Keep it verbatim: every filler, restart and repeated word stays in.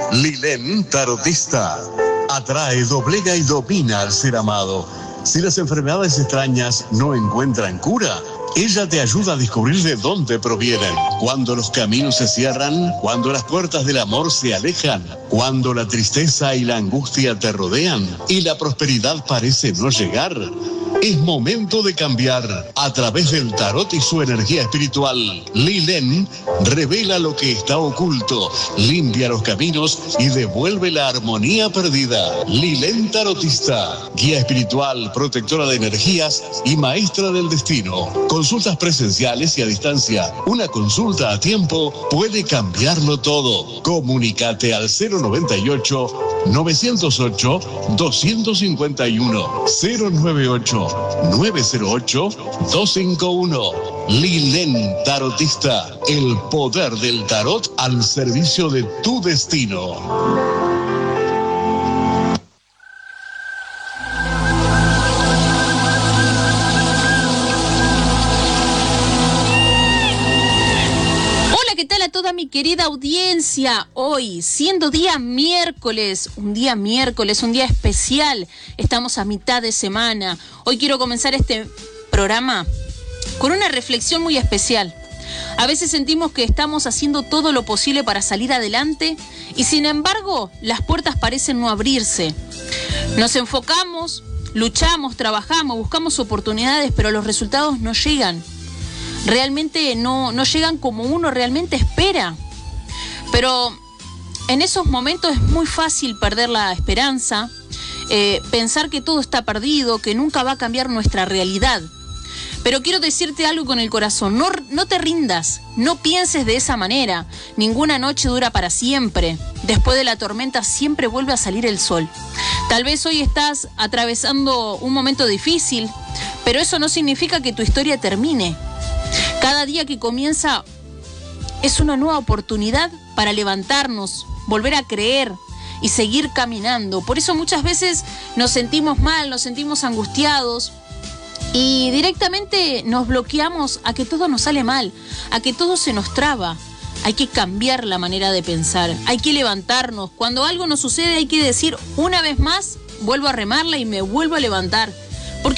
Lilén Tarotista. Atrae, doblega y domina al ser amado. Si las enfermedades extrañas no encuentran cura, ella te ayuda a descubrir de dónde provienen. Cuando los caminos se cierran, cuando las puertas del amor se alejan, cuando la tristeza y la angustia te rodean y la prosperidad parece no llegar, es momento de cambiar. A través del tarot y su energía espiritual, Lilén revela lo que está oculto, limpia los caminos y devuelve la armonía perdida. Lilén Tarotista, guía espiritual, protectora de energías y maestra del destino. Consultas presenciales y a distancia. Una consulta a tiempo puede cambiarlo todo. Comunícate al cero noventa y ocho, novecientos ocho, doscientos cincuenta y uno, cero noventa y ocho, nueve cero ocho, doscientos cincuenta y uno. Lilén Tarotista, el poder del tarot al servicio de tu destino. Toda mi querida audiencia, hoy siendo día miércoles, un día miércoles, un día especial, estamos a mitad de semana. Hoy quiero comenzar este programa con una reflexión muy especial. A veces sentimos que estamos haciendo todo lo posible para salir adelante y sin embargo las puertas parecen no abrirse. Nos enfocamos, luchamos, trabajamos, buscamos oportunidades, pero los resultados no llegan. Realmente no, no llegan como uno realmente espera. Pero en esos momentos es muy fácil perder la esperanza, eh, pensar que todo está perdido, que nunca va a cambiar nuestra realidad. Pero quiero decirte algo con el corazón, no, no te rindas, no pienses de esa manera. Ninguna noche dura para siempre. Después de la tormenta siempre vuelve a salir el sol. Tal vez hoy estás atravesando un momento difícil, pero eso no significa que tu historia termine. Cada día que comienza es una nueva oportunidad para levantarnos, volver a creer y seguir caminando. Por eso muchas veces nos sentimos mal, nos sentimos angustiados y directamente nos bloqueamos a que todo nos sale mal, a que todo se nos traba. Hay que cambiar la manera de pensar, hay que levantarnos. Cuando algo nos sucede hay que decir una vez más, vuelvo a remarla y me vuelvo a levantar.